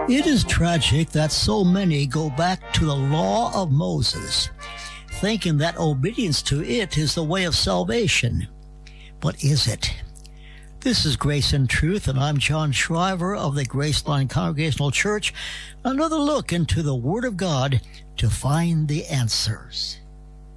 It is tragic that so many go back to the law of Moses, thinking that obedience to it is the way of salvation. But is it? This is Grace and Truth, and I'm John Shriver of the Graceline Congregational Church. Another look into the Word of God to find the answers.